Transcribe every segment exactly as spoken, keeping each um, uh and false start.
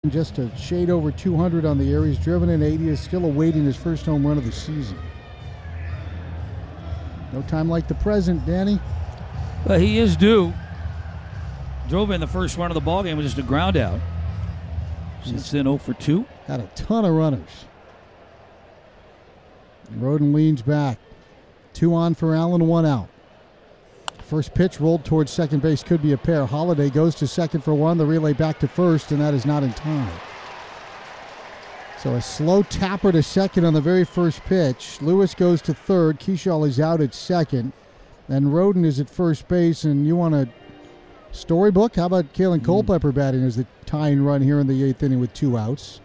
hitting just a shade over two hundred on the year. He's driven in eighty, is still awaiting his first home run of the season. No time like the present, Danny. Well, he is due. Drove in the first run of the ballgame with just a ground out. Since then, oh for two. Had a ton of runners. Roden leans back. Two on for Allen, one out. First pitch rolled towards second base, could be a pair. Holiday goes to second for one, the relay back to first, and that is not in time. So a slow tapper to second on the very first pitch. Lewis goes to third. Keyshaw is out at second. And Roden is at first base, and you want a storybook? How about Kalen Culpepper batting as the tying run here in the eighth inning with two outs?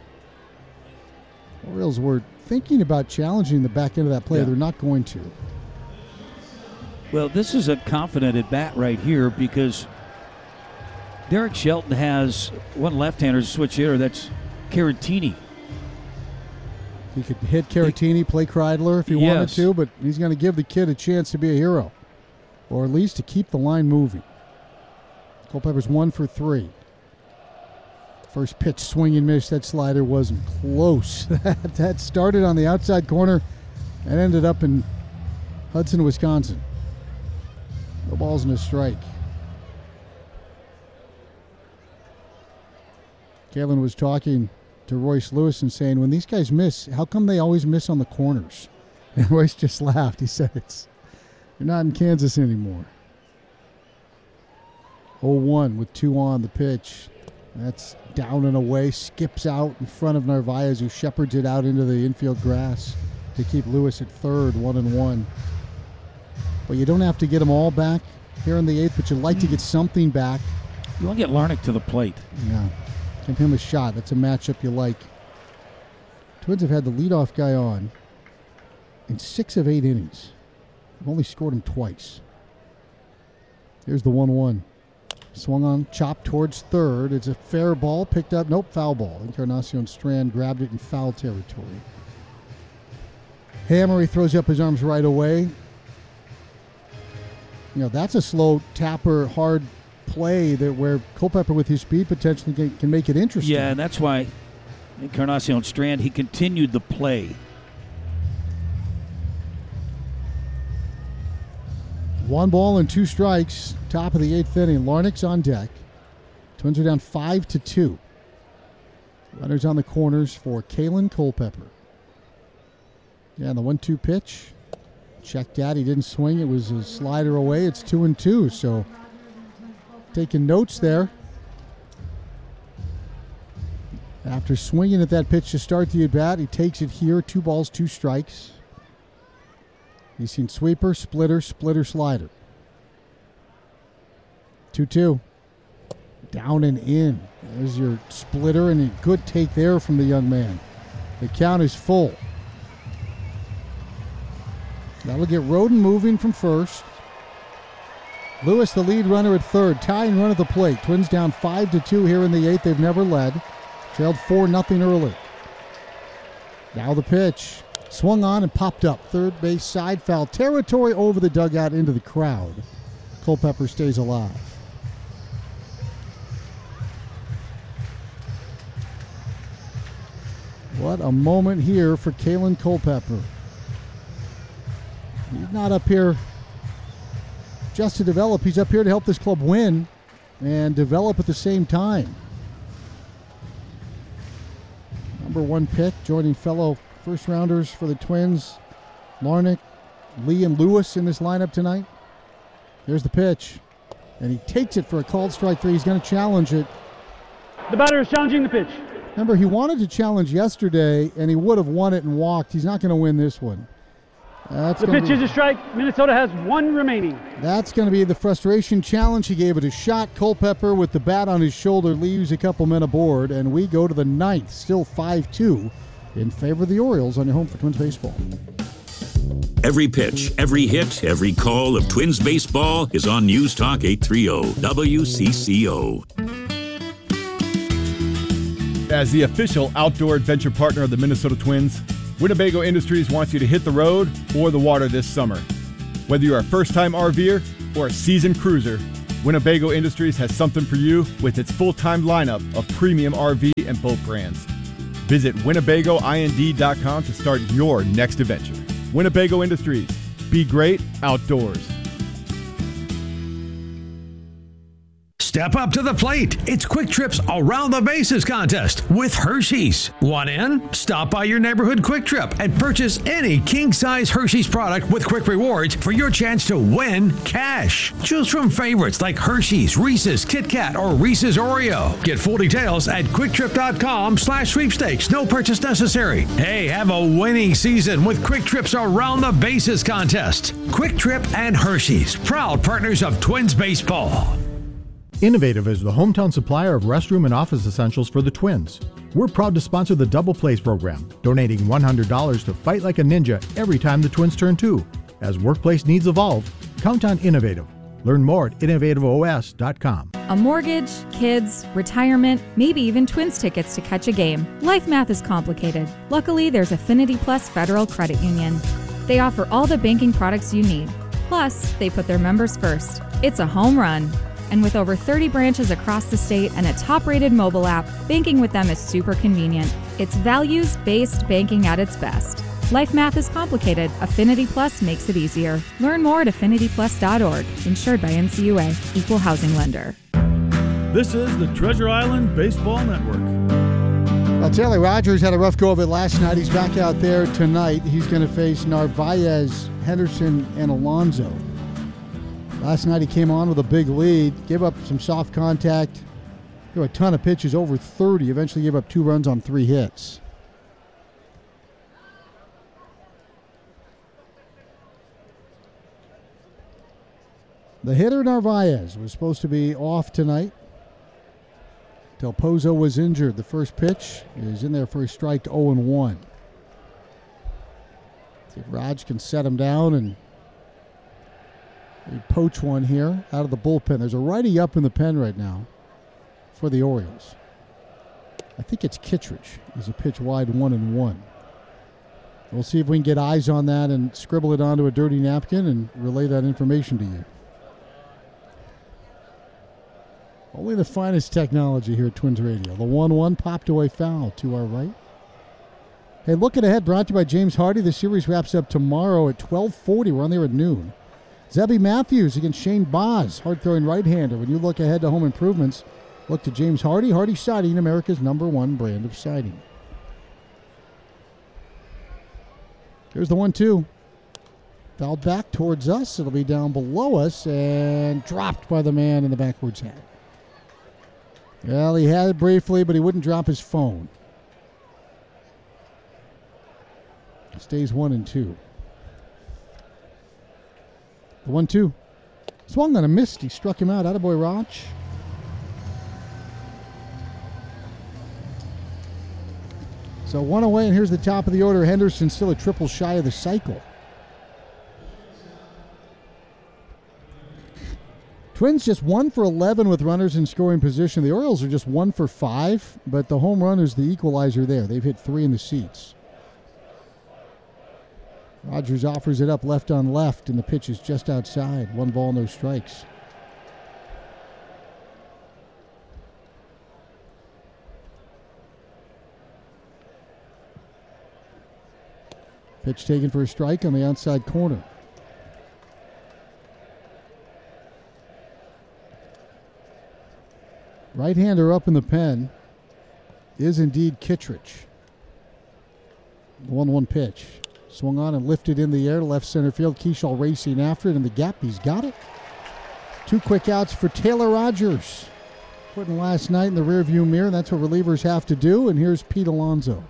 Orioles were thinking about challenging the back end of that play. Yeah. They're not going to. Well, this is a confident at bat right here because Derek Shelton has one left-hander to switch hitter. That's Caratini. He could hit Caratini, play Kreidler if he Yes. wanted to, but he's going to give the kid a chance to be a hero, or at least to keep the line moving. Culpepper's one for three. First pitch, swing and miss. That slider wasn't close. That started on the outside corner and ended up in Hudson, Wisconsin. No balls and a strike. Kalen was talking to Royce Lewis and saying, when these guys miss, how come they always miss on the corners? And Royce just laughed. He said, "It's you're not in Kansas anymore." oh one with two on the pitch. That's down and away, skips out in front of Narvaez, who shepherds it out into the infield grass to keep Lewis at third, one and one. But you don't have to get them all back here in the eighth, but you'd like to get something back. You want to get Larnach to the plate. Yeah. Give him a shot. That's a matchup you like. Twins have had the leadoff guy on in six of eight innings. They've only scored him twice. Here's the one one. Swung on, chopped towards third. It's a fair ball, picked up. Nope, foul ball. Encarnacion Strand grabbed it in foul territory. Hammer, he throws up his arms right away. You know, that's a slow tapper, hard play that where Culpepper with his speed potentially can, can make it interesting. Yeah, and that's why Encarnacion Strand, he continued the play. One ball and two strikes, top of the eighth inning. Larnach's on deck. Twins are down five to two. Runners on the corners for Kalen Culpepper. Yeah, the one two pitch. Checked out. He didn't swing. It was a slider away. It's two and two. So taking notes there. After swinging at that pitch to start the at-bat, he takes it here. Two balls, two strikes. He's seen sweeper, splitter, splitter, slider. two two. Down and in. There's your splitter, and a good take there from the young man. The count is full. That'll get Roden moving from first. Lewis, the lead runner at third. Tying run at the plate. Twins down five to two here in the eighth. They've never led. Trailed four nothing early. Now the pitch. Swung on and popped up. Third base side foul territory over the dugout into the crowd. Culpepper stays alive. What a moment here for Kalen Culpepper. He's not up here just to develop. He's up here to help this club win and develop at the same time. Number one pick, joining fellow first rounders for the Twins, Larnach, Lee, and Lewis in this lineup tonight. Here's the pitch, and he takes it for a called strike three. He's going to challenge it. The batter is challenging the pitch. Remember, he wanted to challenge yesterday, and he would have won it and walked. He's not going to win this one. That's the pitch be, is a strike. Minnesota has one remaining. That's going to be the frustration challenge. He gave it a shot. Culpepper, with the bat on his shoulder, leaves a couple men aboard, and we go to the ninth, still five two in favor of the Orioles on your home for Twins baseball. Every pitch, every hit, every call of Twins baseball is on News Talk eight thirty W C C O. As the official outdoor adventure partner of the Minnesota Twins, Winnebago Industries wants you to hit the road or the water this summer. Whether you're a first-time RVer or a seasoned cruiser, Winnebago Industries has something for you with its full-time lineup of premium R V and boat brands. Visit Winnebago I N D dot com to start your next adventure. Winnebago Industries. Be great outdoors. Step up to the plate. It's Quick Trip's Around the Bases contest with Hershey's. Want in? Stop by your neighborhood Quick Trip and purchase any king-size Hershey's product with Quick Rewards for your chance to win cash. Choose from favorites like Hershey's, Reese's, Kit Kat, or Reese's Oreo. Get full details at quicktrip.com slash sweepstakes. No purchase necessary. Hey, have a winning season with Quick Trip's Around the Bases contest. Quick Trip and Hershey's, proud partners of Twins baseball. Innovative is the hometown supplier of restroom and office essentials for the Twins. We're proud to sponsor the Double Plays program, donating one hundred dollars to Fight Like a Ninja every time the Twins turn two. As workplace needs evolve, count on Innovative. Learn more at innovative O S dot com. A mortgage, kids, retirement, maybe even Twins tickets to catch a game. Life math is complicated. Luckily, there's Affinity Plus Federal Credit Union. They offer all the banking products you need. Plus, they put their members first. It's a home run. And with over thirty branches across the state and a top-rated mobile app, banking with them is super convenient. It's values-based banking at its best. Life math is complicated. Affinity Plus makes it easier. Learn more at affinity plus dot org. Insured by N C U A. Equal housing lender. This is the Treasure Island Baseball Network. Well, Taylor Rogers had a rough go of it last night. He's back out there tonight. He's going to face Narvaez, Henderson, and Alonso. Last night he came on with a big lead, gave up some soft contact, threw a ton of pitches, over thirty, eventually gave up two runs on three hits. The hitter Narvaez was supposed to be off tonight. Del Pozo was injured. The first pitch is in there for a strike to oh and one. See if Raj can set him down and poach one here out of the bullpen. There's a righty up in the pen right now for the Orioles. I think it's Kittredge. There's a pitch wide, one and one. We'll see if we can get eyes on that and scribble it onto a dirty napkin and relay that information to you. Only the finest technology here at Twins Radio. The one one popped away foul to our right. Hey, looking ahead, brought to you by James Hardy. The series wraps up tomorrow at twelve forty. We're on there at noon. Zebby Matthews against Shane Boz, hard-throwing right-hander. When you look ahead to home improvements, look to James Hardy. Hardy Siding, America's number one brand of siding. Here's the one two. Fouled back towards us. It'll be down below us and dropped by the man in the backwards hat. Well, he had it briefly, but he wouldn't drop his phone. Stays one and two. The one two. Swung on a missed. He struck him out. Attaboy, Raj. So one away, and here's the top of the order. Henderson still a triple shy of the cycle. Twins just one for eleven with runners in scoring position. The Orioles are just one for five, but the home run is the equalizer there. They've hit three in the seats. Rogers offers it up left on left, and the pitch is just outside. One ball, no strikes. Pitch taken for a strike on the outside corner. Right-hander up in the pen is indeed Kittredge. The one one pitch. Swung on and lifted in the air to left center field. Keyshaw racing after it in the gap. He's got it. Two quick outs for Taylor Rogers. Putting last night in the rearview mirror. That's what relievers have to do. And here's Pete Alonso.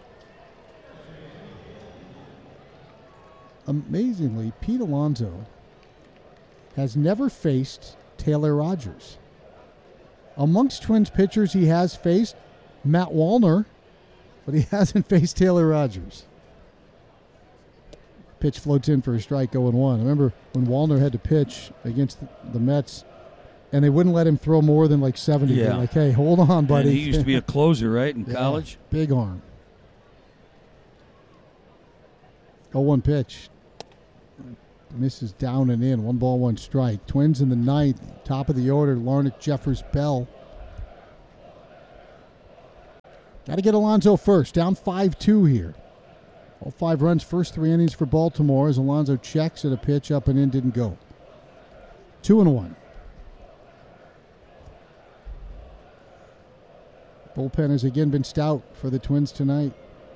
Amazingly, Pete Alonso has never faced Taylor Rogers. Amongst Twins pitchers he has faced Matt Wallner, but he hasn't faced Taylor Rogers. Pitch floats in for a strike, oh and one. I remember when Wallner had to pitch against the Mets, and they wouldn't let him throw more than like seventy. Yeah. They're like, hey, hold on, buddy. And he used to be a closer, right, in yeah, college? Big arm. oh one pitch. misses down and in. One ball, one strike. Twins in the ninth. Top of the order, Larnach, Jeffers, Bell. Got to get Alonso first. Down five two here. All five runs, first three innings for Baltimore as Alonso checks at a pitch up and in, didn't go. Two and one. Bullpen has again been stout for the Twins tonight.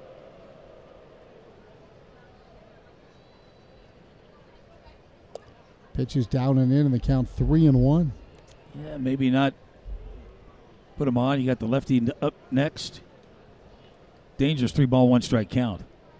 Pitches down and in, and the count three and one. Yeah, maybe not put him on. You got the lefty up next. Dangerous three ball, one strike count.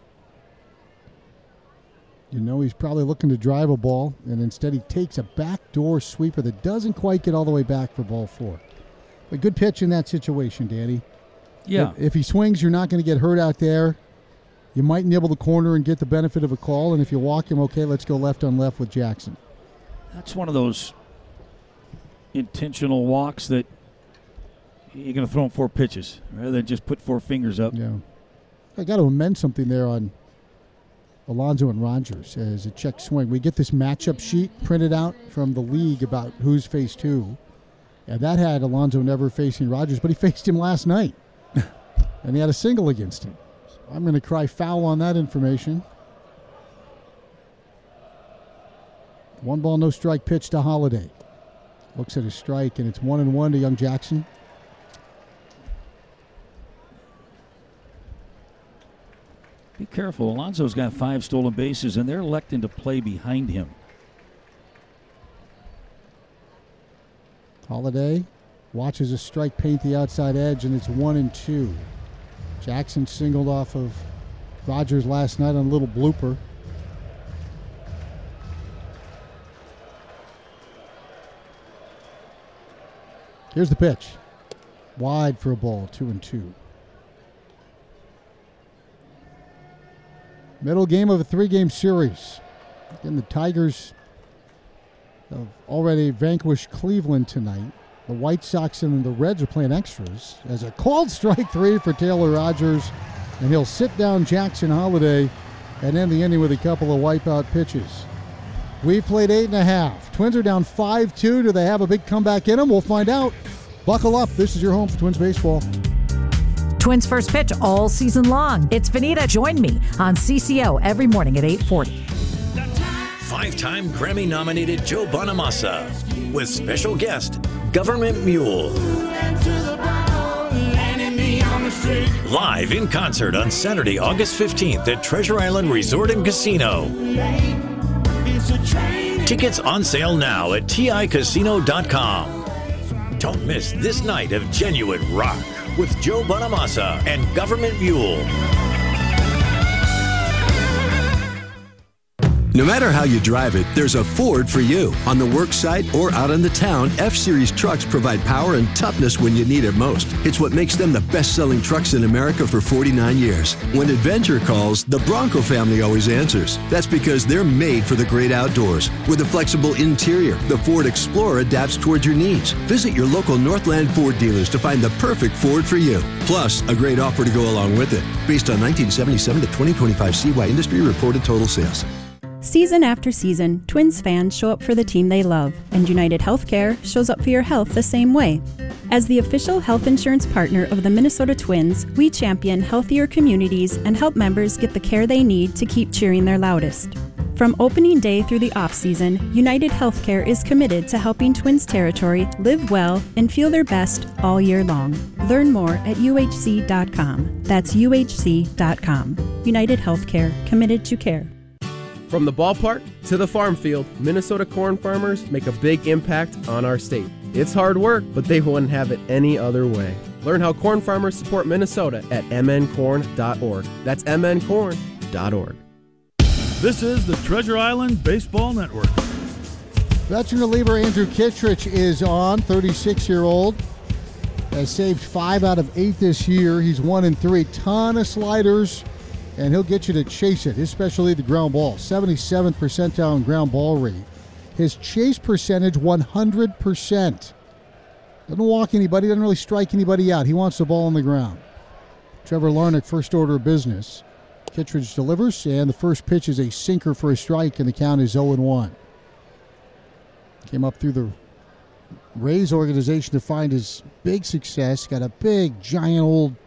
You know he's probably looking to drive a ball, and instead he takes a backdoor sweeper that doesn't quite get all the way back for ball four. A good pitch in that situation, Danny. Yeah. If, if he swings, you're not going to get hurt out there. You might nibble the corner and get the benefit of a call, and if you walk him, okay, let's go left on left with Jackson. That's one of those intentional walks that you're going to throw him four pitches rather than just put four fingers up. Yeah. I got to amend something there on Alonso and Rogers as a check swing. We get this matchup sheet printed out from the league about who's faced who. And that had Alonso never facing Rogers, but he faced him last night. And he had a single against him. So I'm going to cry foul on that information. One ball, no strike pitch to Holiday. Looks at his strike, and it's one and one to Young Jackson. Be careful. Alonso's got five stolen bases, and they're electing to play behind him. Holiday watches a strike paint the outside edge, and it's one and two. Jackson singled off of Rogers last night on a little blooper. Here's the pitch. Wide for a ball, two and two. Middle game of a three-game series. Again, the Tigers have already vanquished Cleveland tonight. The White Sox and the Reds are playing extras as a called strike three for Taylor Rogers, and he'll sit down Jackson Holiday and end the inning with a couple of wipeout pitches. We've played eight and a half. Twins are down five two. Do they have a big comeback in them? We'll find out. Buckle up. This is your home for Twins baseball. Twins first pitch all season long. It's Vanita. Join me on C C O every morning at eight forty. Five-time Grammy-nominated Joe Bonamassa with special guest Government Mule. Live in concert on Saturday, August fifteenth at Treasure Island Resort and Casino. Tickets on sale now at T I casino dot com. Don't miss this night of genuine rock with Joe Bonamassa and Government Mule. No matter how you drive it, there's a Ford for you. On the work site or out in the town, F-Series trucks provide power and toughness when you need it most. It's what makes them the best-selling trucks in America for forty-nine years. When adventure calls, the Bronco family always answers. That's because they're made for the great outdoors. With a flexible interior, the Ford Explorer adapts towards your needs. Visit your local Northland Ford dealers to find the perfect Ford for you. Plus, a great offer to go along with it. Based on nineteen seventy-seven to twenty twenty-five C Y industry reported total sales. Season after season, Twins fans show up for the team they love, and United Healthcare shows up for your health the same way. As the official health insurance partner of the Minnesota Twins, we champion healthier communities and help members get the care they need to keep cheering their loudest. From opening day through the off-season, United Healthcare is committed to helping Twins territory live well and feel their best all year long. Learn more at U H C dot com. That's U H C dot com. United Healthcare, committed to care. From the ballpark to the farm field, Minnesota corn farmers make a big impact on our state. It's hard work, but they wouldn't have it any other way. Learn how corn farmers support Minnesota at m n corn dot org. That's m n corn dot org. This is the Treasure Island Baseball Network. Veteran reliever Andrew Kittredge is on, thirty-six-year-old. Has saved five out of eight this year. He's one and three. Ton of sliders, and he'll get you to chase it. His specialty, the ground ball. seventy-seventh percentile in ground ball rate. His chase percentage, one hundred percent. Doesn't walk anybody, doesn't really strike anybody out. He wants the ball on the ground. Trevor Larnach, first order of business. Kittredge delivers, and the first pitch is a sinker for a strike, and the count is oh and one. Came up through the Rays organization to find his big success. Got a big, giant old